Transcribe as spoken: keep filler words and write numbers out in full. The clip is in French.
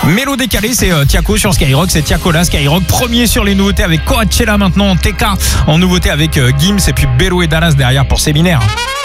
Mélo décalé, c'est euh, Tiako sur Skyrock, c'est Tiako là, Skyrock premier sur les nouveautés avec Coachella maintenant, T K en nouveauté avec euh, Gims et puis Bello et Dallas derrière pour Séminaire.